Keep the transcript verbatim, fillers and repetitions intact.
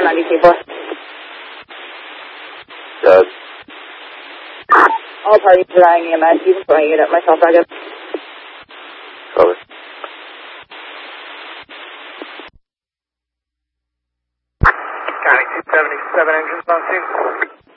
ninety-two four. Good. All parties relying E M S, you can put unit myself, Roger. Over. County two seventy-seven engines on scene.